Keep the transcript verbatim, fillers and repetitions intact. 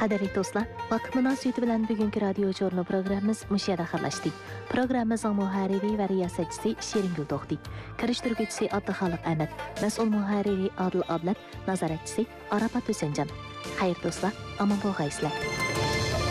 Qadrli do'stlar, vaqt munosabati bilan bugungi radio jurnal programmamiz mushayada xatlashdi. Programmamizning muharriri va riyosatchisi Shiringul To'xti, kirishtiruvchisi Abduxoliq Ahmad, mas'ul muharriri Adil Ablat, nazoratchisi Arafat Husanjon. Xayr do'stlar, omon bo'lg'aysizlar.